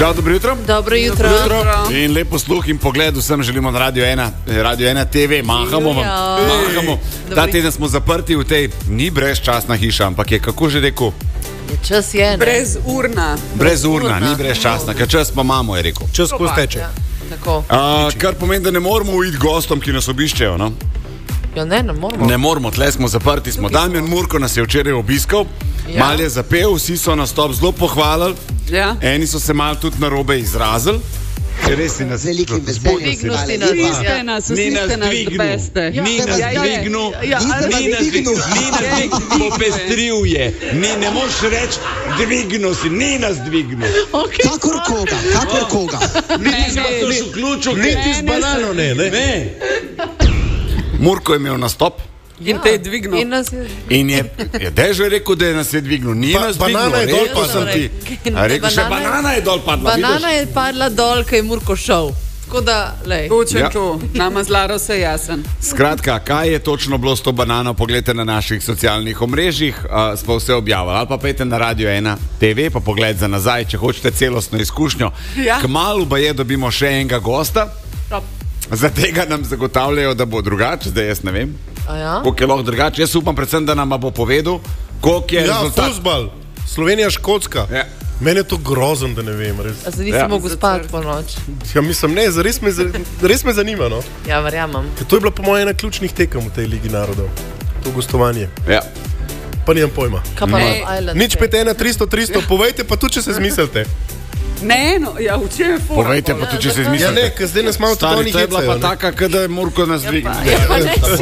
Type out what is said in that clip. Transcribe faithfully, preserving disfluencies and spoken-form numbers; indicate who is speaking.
Speaker 1: Čau, dobro jutro.
Speaker 2: Dobro jutro.
Speaker 1: Dobro jutro. In lepo sluh in pogled vsem želimo na Radio ena, Radio ena T V. Mahamo vam. Mahamo. Ta teden smo zaprti v tej, ni brezčasna hiša, ampak je, kako že rekel?
Speaker 2: Je čas je, ne?
Speaker 3: Brezurna.
Speaker 1: Brezurna, ni brezčasna, ker čas pa imamo, je rekel.
Speaker 4: Čas ko steče.
Speaker 2: Ja, tako.
Speaker 1: A, kar pomeni, da ne moramo iti gostom, ki nas obiščejo, no?
Speaker 2: Ja, ne, ne moramo.
Speaker 1: Ne moramo, tle smo zaprti smo. Damjan Murko nas je včeraj obiskal, ja. Mal je zapel, vsi so nastop zelo pohvalili,
Speaker 3: ja.
Speaker 1: Eni so se mal tudi narobe izrazili. Res si nas
Speaker 2: Velikim veseljem.
Speaker 3: Vi ste nas, vsi ste nas beste.
Speaker 5: Ni nas dvignil, ni nas dvignil, popestril je. Ni, ne moš reči, dvignil si, ni nas dvignil.
Speaker 6: Kakor koga, kakor koga.
Speaker 5: Niti smo to še vključil, niti z banano ne, ne.
Speaker 1: Murko je imel nastop.
Speaker 3: In te je dvignil.
Speaker 2: In nas je...
Speaker 1: In je, je dežo rekel, da je nas je dvignil. Ni
Speaker 4: Ba-
Speaker 1: nas dvignil,
Speaker 4: banana je dol
Speaker 1: rekel sem ti.
Speaker 2: padla.
Speaker 1: A rekel, še
Speaker 2: Banana je-
Speaker 1: banana je dol padla.
Speaker 2: Banana
Speaker 1: vidiš?
Speaker 2: je padla dol, ko je Murko šel. Tako da, lej.
Speaker 3: Točen
Speaker 1: Ja.
Speaker 3: to, nama zlaro se jasen.
Speaker 1: Skratka, kaj je točno bilo s to banano, poglejte na naših socialnih omrežjih, uh, smo vse objavili. Ali pa pejte na Radio ena T V, pa pogled za nazaj, če hočete celostno izkušnjo.
Speaker 3: Ja.
Speaker 1: Kmalu pa je, dobimo še enega gosta. Za tega nam zagotavljajo, da bo drugače, zdaj jaz ne vem.
Speaker 2: A ja?
Speaker 1: Koliko je lahko drugače? Jaz upam predvsem, da nam bo povedal, koliko je
Speaker 4: Ja,
Speaker 1: rezultat.
Speaker 4: fuzbal. Slovenija, Škotska.
Speaker 1: Ja.
Speaker 4: Meni je to grozen, da ne vem, res.
Speaker 2: A zdaj nisi
Speaker 1: Ja.
Speaker 2: mogel spati po noč.
Speaker 4: Ja, mislim, ne, res me, res me zanima, no.
Speaker 2: Ja, verjamem.
Speaker 4: Ker to je bila po mojem ena ključnih tekem v tej Ligi narodov. To gostovanje.
Speaker 1: Ja.
Speaker 4: Pa nimam pojma.
Speaker 2: Kaj pa
Speaker 3: Ne.
Speaker 2: Love Island?
Speaker 4: Nič pet ena tristo tristo, povejte pa tudi, če se zmislite.
Speaker 3: Ne, no, ja, v čem je fora?
Speaker 1: Povejte pa tudi, če se
Speaker 4: Ja
Speaker 1: izmislite.
Speaker 4: ne, ker zdaj nas malo tudi
Speaker 1: Stari,
Speaker 4: oni
Speaker 1: to je bila
Speaker 4: hecajo,
Speaker 1: pa
Speaker 4: ne.
Speaker 1: taka, kada je Murko nas dvignil.
Speaker 2: Ja, pa ne,